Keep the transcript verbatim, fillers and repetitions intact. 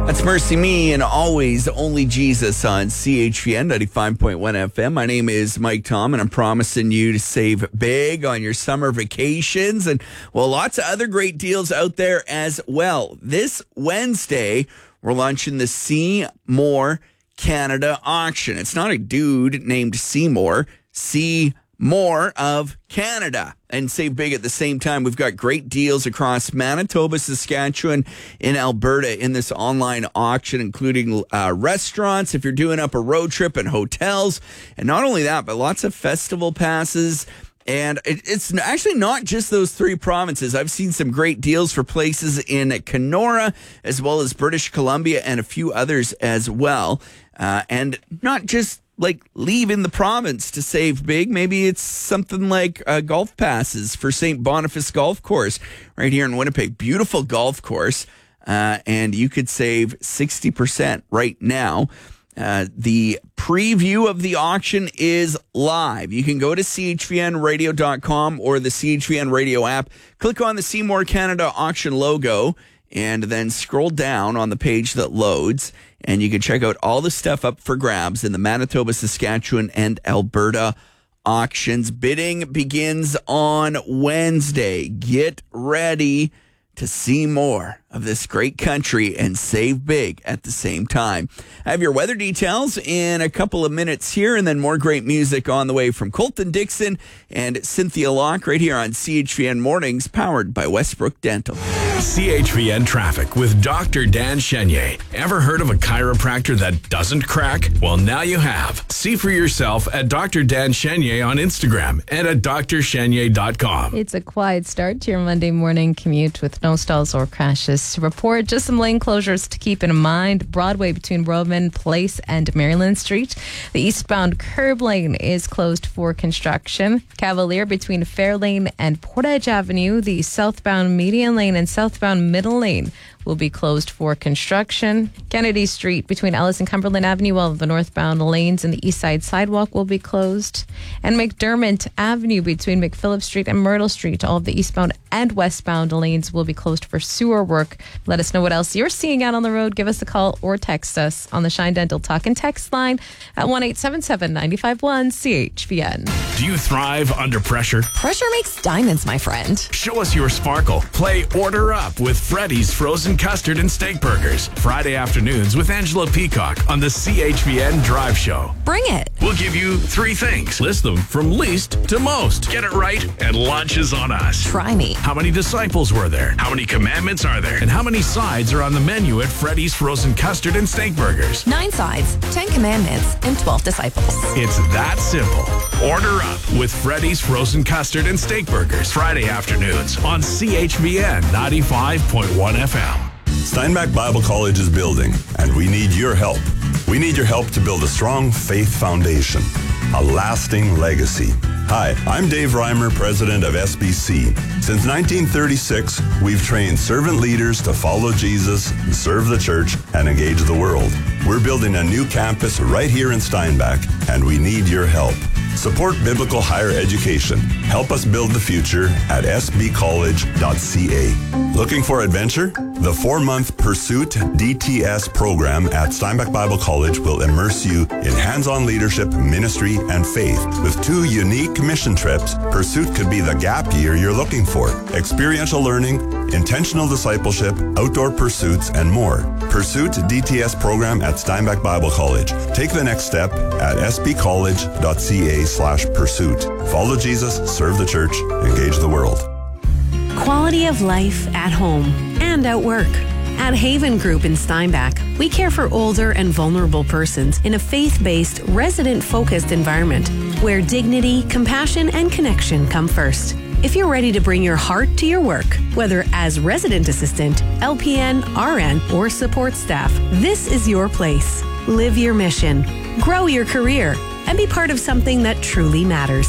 That's Mercy Me and Always Only Jesus on C H V N ninety-five point one F M. My name is Mike Tom, and I'm promising you to save big on your summer vacations. And, well, lots of other great deals out there as well. This Wednesday, we're launching the See More Canada auction. It's not a dude named Seymour. See More of Canada, and save big at the same time. We've got great deals across Manitoba, Saskatchewan, in Alberta in this online auction, including uh, restaurants if you're doing up a road trip, and hotels. And not only that, but lots of festival passes. And it, it's actually not just those three provinces. I've seen some great deals for places in Kenora, as well as British Columbia, and a few others as well. Uh, and not just like leaving the province to save big. Maybe it's something like uh, golf passes for Saint Boniface Golf Course right here in Winnipeg. Beautiful golf course. Uh, and you could save sixty percent right now. Uh, the preview of the auction is live. You can go to C H V N radio dot com or the C H V N Radio app. Click on the See More Canada auction logo and then scroll down on the page that loads, and you can check out all the stuff up for grabs in the Manitoba, Saskatchewan, and Alberta auctions. Bidding begins on Wednesday. Get ready to see more of this great country and save big at the same time. I have your weather details in a couple of minutes here, and then more great music on the way from Colton Dixon and Cynthia Locke right here on C H V N Mornings, powered by Westbrook Dental. C H V N Traffic with Doctor Dan Chenier. Ever heard of a chiropractor that doesn't crack? Well, now you have. See for yourself at Doctor Dan Chenier on Instagram and at d r chenier dot com. It's a quiet start to your Monday morning commute with no stalls or crashes to report. Just some lane closures to keep in mind. Broadway between Roman Place and Maryland Street. The eastbound curb lane is closed for construction. Cavalier between Fairlane and Portage Avenue. The southbound median lane and southbound middle lane will be closed for construction. Kennedy Street between Ellis and Cumberland Avenue, while the northbound lanes and the east side sidewalk will be closed. And McDermott Avenue between McPhillip Street and Myrtle Street, all of the eastbound and westbound lanes will be closed for sewer work. Let us know what else you're seeing out on the road. Give us a call or text us on the Shine Dental Talk and Text line at one eight seven seven, nine five one, C H V N. Do you thrive under pressure? Pressure makes diamonds, my friend. Show us your sparkle. Play Order Up with Freddy's Frozen Custard and Steak Burgers. Friday afternoons with Angela Peacock on the C H V N Drive Show. Bring it. We'll give you three things. List them from least to most. Get it right, and lunch is on us. Try me. How many disciples were there? How many commandments are there? And how many sides are on the menu at Freddy's Frozen Custard and Steak Burgers? Nine sides, ten commandments, and twelve disciples. It's that simple. Order up with Freddy's Frozen Custard and Steak Burgers. Friday afternoons on C H V N ninety-five point one F M. Steinbach Bible College is building, and we need your help. We need your help to build a strong faith foundation, a lasting legacy. Hi, I'm Dave Reimer, president of S B C. Since nineteen thirty-six, we've trained servant leaders to follow Jesus, serve the church, and engage the world. We're building a new campus right here in Steinbach, and we need your help. Support biblical higher education. Help us build the future at s b college dot c a. Looking for adventure? The four-month Pursuit D T S program at Steinbach Bible College will immerse you in hands-on leadership, ministry, and faith. With two unique mission trips, Pursuit could be the gap year you're looking for. Experiential learning, intentional discipleship, outdoor pursuits, and more. Pursuit D T S program at Steinbach Bible College. Take the next step at s b college dot c a slash pursuit. Follow Jesus, serve the church, engage the world. Quality of life at home and at work. At Haven Group in Steinbach, we care for older and vulnerable persons in a faith-based, resident-focused environment where dignity, compassion, and connection come first. If you're ready to bring your heart to your work, whether as resident assistant, L P N, R N, or support staff, this is your place. Live your mission, grow your career, and be part of something that truly matters.